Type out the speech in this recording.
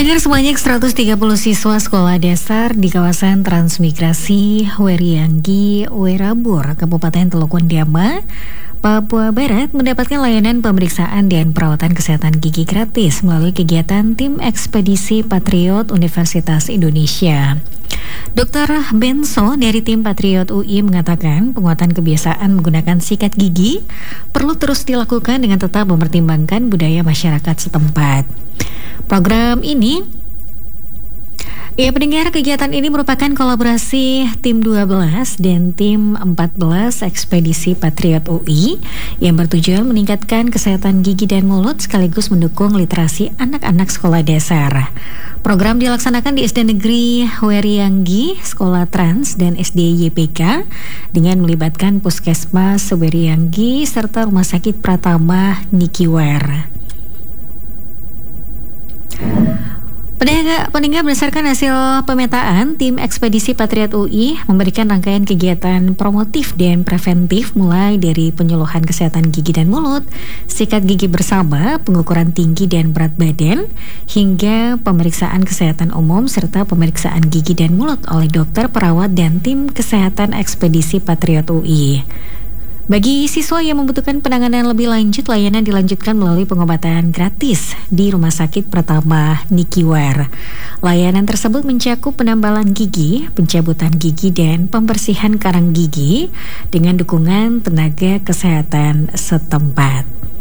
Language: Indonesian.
Pendengar sebanyak 130 siswa sekolah dasar di kawasan Transmigrasi Werianggi, Werabur, Kabupaten Teluk Wandama, Papua Barat mendapatkan layanan pemeriksaan dan perawatan kesehatan gigi gratis melalui kegiatan Tim Ekspedisi Patriot Universitas Indonesia. Dr. Benso dari Tim Patriot UI mengatakan penguatan kebiasaan menggunakan sikat gigi perlu terus dilakukan dengan tetap mempertimbangkan budaya masyarakat setempat. Program ini, pendengar, kegiatan ini merupakan kolaborasi Tim 12 dan Tim 14 Ekspedisi Patriot UI yang bertujuan meningkatkan kesehatan gigi dan mulut sekaligus mendukung literasi anak-anak sekolah dasar. Program dilaksanakan di SD Negeri Werianggi, Sekolah Trans, dan SD YPK dengan melibatkan Puskesmas Werianggi serta Rumah Sakit Pratama Nikiwer. Pendengar, berdasarkan hasil pemetaan, Tim Ekspedisi Patriot UI memberikan rangkaian kegiatan promotif dan preventif mulai dari penyuluhan kesehatan gigi dan mulut, sikat gigi bersama, pengukuran tinggi dan berat badan, hingga pemeriksaan kesehatan umum serta pemeriksaan gigi dan mulut oleh dokter, perawat, dan tim kesehatan Ekspedisi Patriot UI. Bagi siswa yang membutuhkan penanganan lebih lanjut, layanan dilanjutkan melalui pengobatan gratis di Rumah Sakit Pratama Nikiwer. Layanan tersebut mencakup penambalan gigi, pencabutan gigi, dan pembersihan karang gigi dengan dukungan tenaga kesehatan setempat.